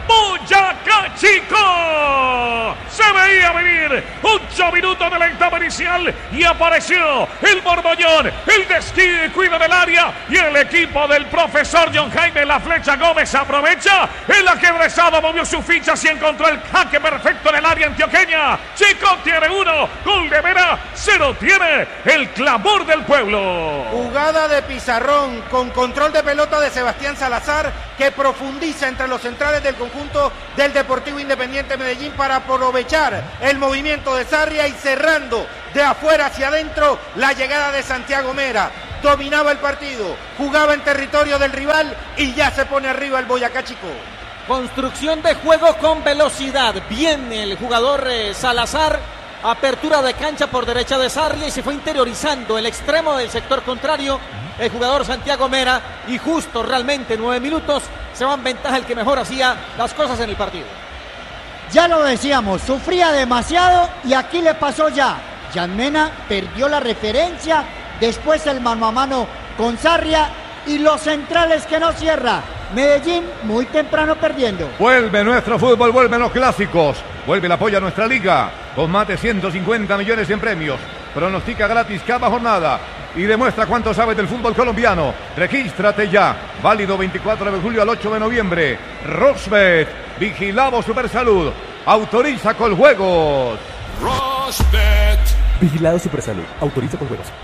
Boyacá Chico. Se veía venir 8 minutos de la etapa inicial y apareció el Borbollón, el descuido del área y el equipo del profesor John Jaime La Flecha Gómez aprovecha. El ajedrezado movió sus fichas y encontró el jaque perfecto en el área antioqueña. Chico tiene 1, gol de Vera, 0 tiene el clamor del pueblo. Jugada de pizarrón con control de pelota de Sebastián Salazar, que profundiza entre los centrales del conjunto del Deportivo Independiente Medellín para aprovechar el movimiento de Sarria y cerrando de afuera hacia adentro la llegada de Santiago Mera. Dominaba el partido, jugaba en territorio del rival y ya se pone arriba el Boyacá Chico. Construcción de juego con velocidad. Bien el jugador Salazar. Apertura de cancha por derecha de Sarria y se fue interiorizando el extremo del sector contrario. El jugador Santiago Mera y justo realmente 9 minutos se va en ventaja el que mejor hacía las cosas en el partido. Ya lo decíamos, sufría demasiado y aquí le pasó ya. Jan Mena perdió la referencia, después el mano a mano con Sarria y los centrales que no cierra. Medellín muy temprano perdiendo. Vuelve nuestro fútbol, vuelven los clásicos, vuelve el apoyo a nuestra liga con más de 150 millones en premios. Pronostica gratis cada jornada y demuestra cuánto sabes del fútbol colombiano. Regístrate ya, válido 24 de julio al 8 de noviembre. Rosbet, vigilamos Supersalud, autoriza con juegos. Rosbet, vigilado Supersalud, autoriza con juegos.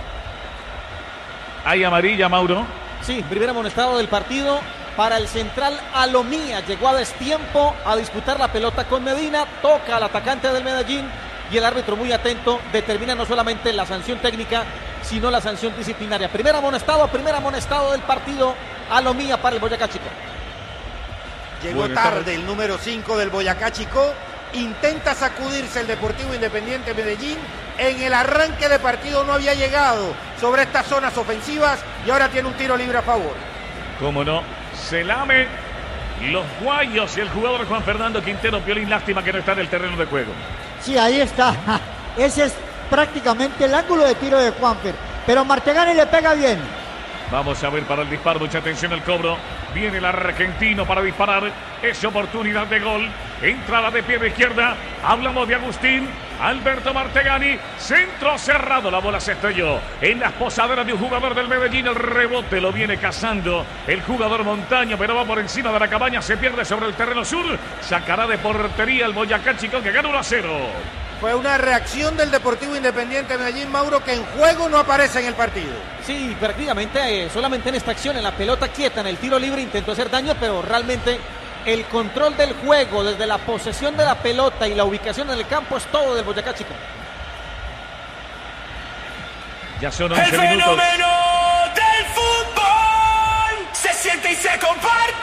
Hay amarilla, Mauro. Sí, primer amonestado del partido para el central Alomía. Llegó a destiempo a disputar la pelota con Medina, toca al atacante del Medellín y el árbitro muy atento determina no solamente la sanción técnica, sino la sanción disciplinaria. Primer amonestado del partido, Alomía para el Boyacá Chico. Llegó tarde el número 5 del Boyacá Chico. Intenta sacudirse el Deportivo Independiente Medellín. En el arranque de partido no había llegado sobre estas zonas ofensivas y ahora tiene un tiro libre a favor. Cómo no, se lame los guayos y el jugador Juan Fernando Quintero Piolín. Lástima que no está en el terreno de juego. Sí, ahí está. Ese es prácticamente el ángulo de tiro de Juanfer, pero Martegani le pega bien. Vamos a ver para el disparo, mucha atención al cobro. Viene el argentino para disparar. Es oportunidad de gol. Entrada de pie de izquierda. Hablamos de Agustín Alberto Martegani. Centro cerrado. La bola se estrelló en las posaderas de un jugador del Medellín. El rebote lo viene cazando el jugador Montaño, pero va por encima de la cabaña. Se pierde sobre el terreno sur. Sacará de portería el Boyacá Chico, que gana 1-0. Fue una reacción del Deportivo Independiente Medellín, Mauro, que en juego no aparece en el partido. Sí, prácticamente solamente en esta acción, en la pelota quieta, en el tiro libre intentó hacer daño, pero realmente el control del juego desde la posesión de la pelota y la ubicación en el campo es todo del Boyacá Chico. Ya son 11 minutos. El fenómeno del fútbol se siente y se comparte.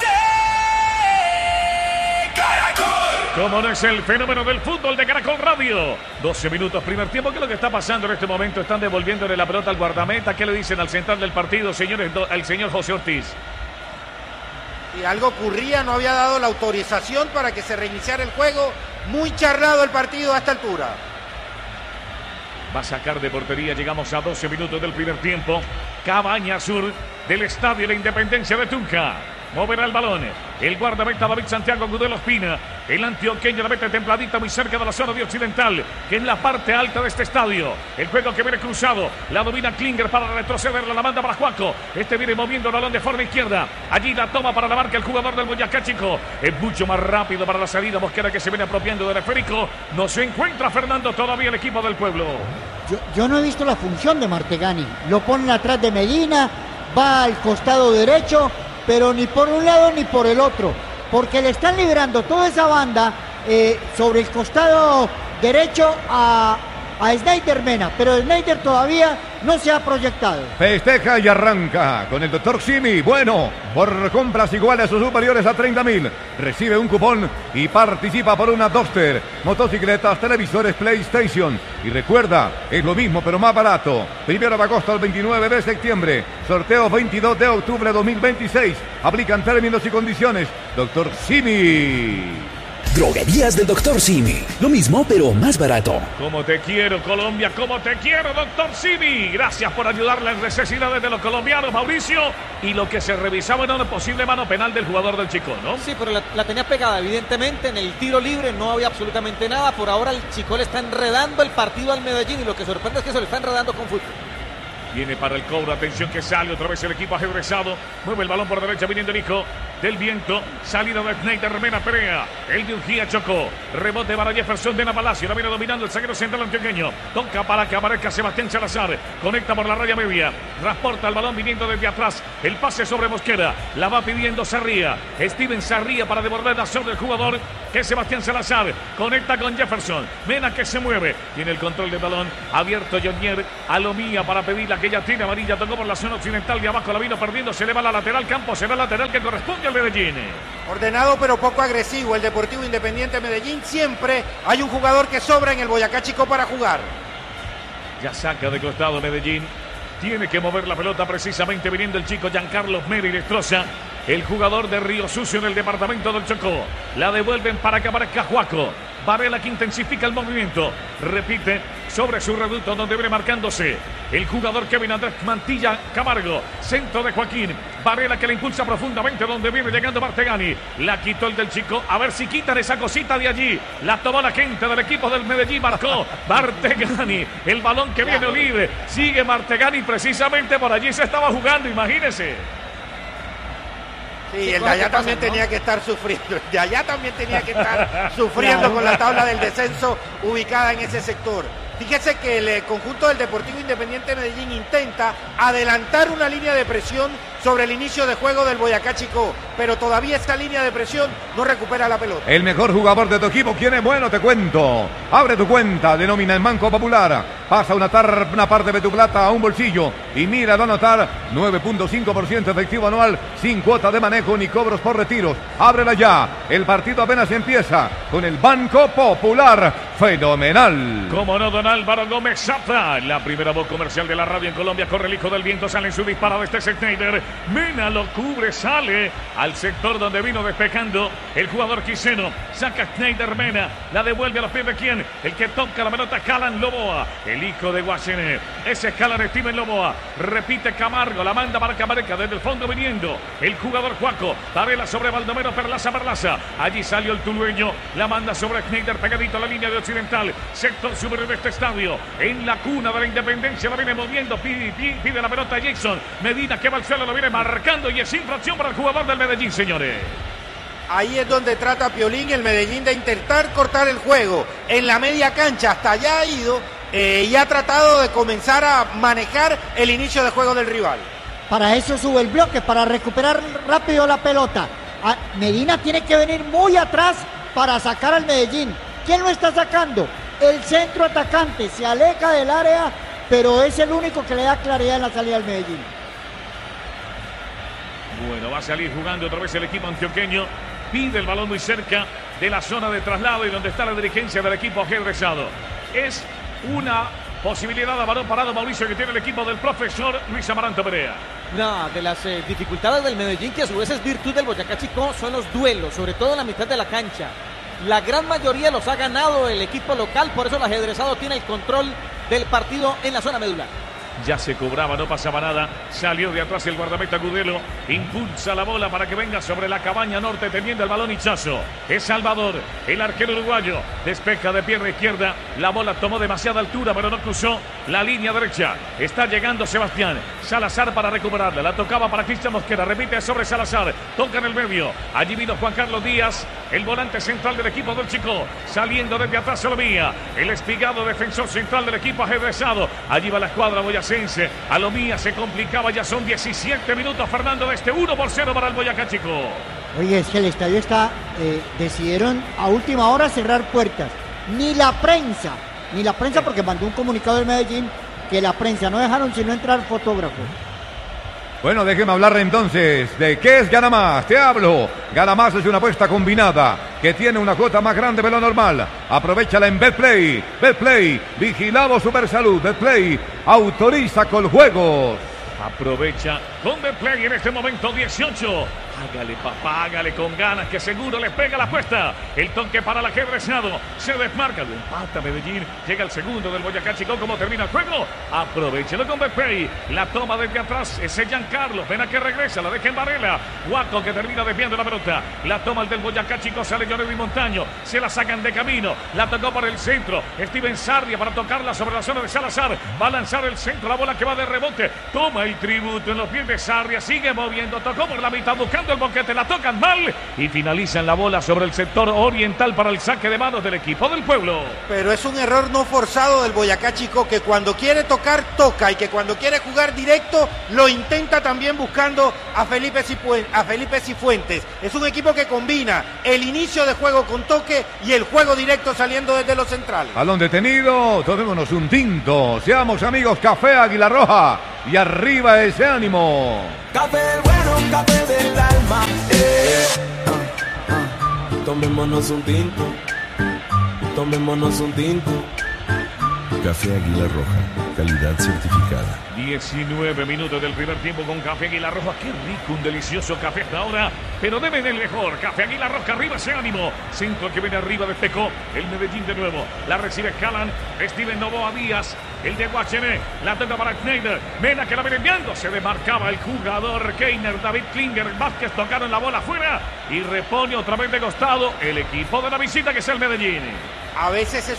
Caracol. Como no es el fenómeno del fútbol de Caracol Radio. 12 minutos primer tiempo. ¿Qué es lo que está pasando en este momento? Están devolviéndole la pelota al guardameta. ¿Qué le dicen al central del partido, señores? Al señor José Ortiz. Y algo ocurría, no había dado la autorización para que se reiniciara el juego. Muy charlado el partido a esta altura. Va a sacar de portería. Llegamos a 12 minutos del primer tiempo. Cabaña Sur del Estadio La Independencia de Tunja. Moverá el balón. El guardameta David Santiago Gudelo Espina. El antioqueño la mete templadita muy cerca de la zona de occidental, que es la parte alta de este estadio. El juego que viene cruzado. La domina Klinger para retrocederla. La manda para Juaco. Este viene moviendo el balón de forma izquierda. Allí la toma para la marca el jugador del Boyacá Chico. Es mucho más rápido para la salida. Mosquera que se viene apropiando del esférico. No se encuentra Fernando todavía el equipo del pueblo. Yo no he visto la función de Martegani. Lo ponen atrás de Medina. Va al costado derecho, pero ni por un lado ni por el otro, porque le están liberando toda esa banda sobre el costado derecho a Snyder Mena, pero Snyder todavía no se ha proyectado. Festeja y arranca con el doctor Simi. Bueno, por compras iguales o superiores a 30.000, recibe un cupón y participa por una Duster, motocicletas, televisores, PlayStation. Y recuerda, es lo mismo pero más barato. 1 de agosto al 29 de septiembre. Sorteo 22 de octubre de 2026. Aplican términos y condiciones. Doctor Simi. Droguerías del Dr. Simi. Lo mismo, pero más barato. Como te quiero, Colombia, como te quiero, Dr. Simi. Gracias por ayudar las necesidades de los colombianos, Mauricio. Y lo que se revisaba era una posible mano penal del jugador del Chico, ¿no? Sí, pero la tenía pegada, evidentemente. En el tiro libre no había absolutamente nada. Por ahora el Chico le está enredando el partido al Medellín. Y lo que sorprende es que se lo está enredando con fútbol. Viene para el cobro, atención que sale otra vez el equipo ajedrezado. Mueve el balón por derecha, viniendo Nico del Viento. Salida de Schneider, Mena Perea. El de Ungía chocó. Rebote para Jefferson de Palacio. La viene dominando el zaguero central antioqueño. Toca para que aparezca Sebastián Salazar. Conecta por la raya media. Transporta el balón viniendo desde atrás. El pase sobre Mosquera. La va pidiendo Sarría. Steven Sarría para devolver la sobre el jugador que es Sebastián Salazar. Conecta con Jefferson. Mena que se mueve. Tiene el control del balón. Abierto Jonier. Alomía para pedir la que ya tiene amarilla. Tocó por la zona occidental. De abajo la vino perdiendo. Se le va a la lateral. Campo será lateral que corresponde al Medellín. Ordenado pero poco agresivo el Deportivo Independiente Medellín. Siempre hay un jugador que sobra en el Boyacá Chico para jugar. Ya saca de costado Medellín. Tiene que mover la pelota precisamente viniendo el chico Giancarlos Meri destroza. El jugador de Río Sucio en el departamento del Chocó. La devuelven para que aparezca Juaco. Varela que intensifica el movimiento. Repite sobre su reducto donde viene marcándose el jugador Kevin Andrés Mantilla Camargo. Centro de Joaquín. Varela que le impulsa profundamente donde viene llegando Martegani. La quitó el del Chico. A ver si quitan esa cosita de allí. La tomó la gente del equipo del Medellín. Marcó Martegani. El balón que viene libre. Sigue Martegani precisamente por allí se estaba jugando. Imagínese. Sí, el de allá también tenía que estar sufriendo. El de allá también tenía que estar sufriendo con la tabla del descenso ubicada en ese sector. Fíjese que el conjunto del Deportivo Independiente Medellín intenta adelantar una línea de presión sobre el inicio de juego del Boyacá Chico, pero todavía esta línea de presión no recupera la pelota. El mejor jugador de tu equipo, ¿quién es bueno? Te cuento. Abre tu cuenta, denomina el Banco Popular. Pasa una parte de tu plata a un bolsillo y mira de anotar 9.5% efectivo anual, sin cuota de manejo ni cobros por retiros. Ábrela ya. El partido apenas empieza con el Banco Popular. Fenomenal. Como no, don Álvaro Gómez Zapa, la primera voz comercial de la radio en Colombia. Corre el hijo del viento, sale en su disparo de este Schneider. Mena lo cubre, sale al sector donde vino despejando el jugador quiseno. Saca Schneider Mena, la devuelve a los pies de quién. El que toca la pelota, Calan Loboa, el hijo de Guachene. Ese es Calan Steven Loboa. Repite Camargo, la manda para Camarca desde el fondo viniendo el jugador Juaco. Varela sobre Baldomero, Perlaza. Allí salió el tulueño, la manda sobre Schneider pegadito a la línea de Occidental. Sector superior de este estadio, en la cuna de la Independencia, la viene moviendo, pide la pelota a Jason Medina que va al suelo, lo viene marcando y es infracción para el jugador del Medellín, señores. Ahí es donde trata Piolín, el Medellín, de intentar cortar el juego. En la media cancha hasta allá ha ido y ha tratado de comenzar a manejar el inicio de juego del rival. Para eso sube el bloque, para recuperar rápido la pelota. Medina tiene que venir muy atrás para sacar al Medellín. ¿Quién lo está sacando? El centro atacante. Se aleja del área, pero es el único que le da claridad en la salida al Medellín. Bueno, va a salir jugando otra vez el equipo antioqueño. Pide el balón muy cerca de la zona de traslado y donde está la dirigencia del equipo ajedrezado. Es una posibilidad a balón parado, Mauricio, que tiene el equipo del profesor Luis Amaranto Perea. Una de las dificultades del Medellín, que a su vez es virtud del Boyacá Chico, son los duelos, sobre todo en la mitad de la cancha. La gran mayoría los ha ganado el equipo local, por eso el ajedrezado tiene el control del partido en la zona medular. Ya se cobraba, no pasaba nada. Salió de atrás el guardameta Gudelo. Impulsa la bola para que venga sobre la cabaña norte, teniendo el balón Hichazo. Es Salvador, el arquero uruguayo. Despeja de pierna izquierda. La bola tomó demasiada altura, pero no cruzó la línea derecha. Está llegando Sebastián Salazar para recuperarla. La tocaba para Cristian Mosquera. Repite sobre Salazar. Toca en el medio. Allí vino Juan Carlos Díaz, el volante central del equipo del Chico. Saliendo desde atrás Alomía, el espigado defensor central del equipo ajedrezado. Allí va la escuadra boyacense. Alomía se complicaba, ya son 17 minutos, Fernando, de este 1-0 para el Boyacá Chico. Oye, es que el estadio está, decidieron a última hora cerrar puertas. Ni la prensa, porque mandó un comunicado del Medellín que la prensa no dejaron sino entrar fotógrafos. Bueno, déjeme hablar entonces de qué es Gana Más. Te hablo. Gana Más es una apuesta combinada que tiene una cuota más grande de lo normal. Aprovechala en Betplay. Betplay, vigilado Supersalud. Betplay, autoriza con juegos. Aprovecha con Betplay en este momento 18. Hágale, papá, hágale con ganas, que seguro le pega la apuesta. El toque para el ajedrezado. Se desmarca, lo empata Medellín. Llega el segundo del Boyacá Chico. ¿Cómo termina el juego? Aprovechelo con Betpay. La toma desde atrás. Ese Giancarlo. Pena que regresa. La deja en Varela. Guaco que termina desviando la pelota. La toma el del Boyacá Chico. Sale Jonedy Montaño. Se la sacan de camino. La tocó por el centro. Steven Sarria para tocarla sobre la zona de Salazar. Va a lanzar el centro. La bola que va de rebote. Toma el tributo en los pies de Sarria. Sigue moviendo. Tocó por la mitad buscando el boquete, la tocan mal y finalizan la bola sobre el sector oriental para el saque de manos del equipo del pueblo. Pero es un error no forzado del Boyacá Chico, que cuando quiere tocar, toca, y que cuando quiere jugar directo, lo intenta también buscando a Felipe Cifuentes. Es un equipo que combina el inicio de juego con toque y el juego directo saliendo desde los centrales. Balón detenido, tomémonos un tinto. Seamos amigos, Café Águila Roja. Y arriba ese ánimo. Café bueno, café del alma. Tomémonos un tinto. Tomémonos un tinto. Café Águila Roja, calidad certificada. 19 minutos del primer tiempo con Café Águila Roja. Qué rico, un delicioso café hasta ahora. Pero deben el mejor. Café Águila Roja, arriba ese ánimo. Centro que viene arriba de Pecó. El Medellín de nuevo. La recibe Calan. Steven Novoa Díaz. El de Guachené. La toca para Schneider. Mena que la viene enviando. Se demarcaba el jugador Keiner. David Klinger. Vázquez tocaron la bola afuera. Y repone otra vez de costado el equipo de la visita, que es el Medellín. A veces es